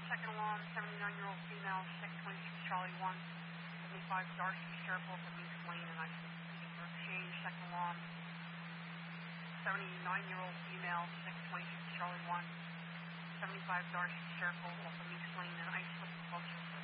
second alarm, 79-year-old female, 626 Charlie 1, 75 Darcy Circle from East Lane, and I speaking for exchange, second alarm, 79-year-old female, 626 Charlie 1, 75 Darcy Circle off of East Lane, and I split the